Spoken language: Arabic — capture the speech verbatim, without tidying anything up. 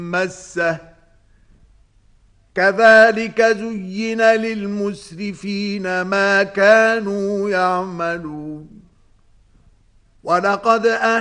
مسه كذلك زين للمسرفين ما كانوا يعملون ولقد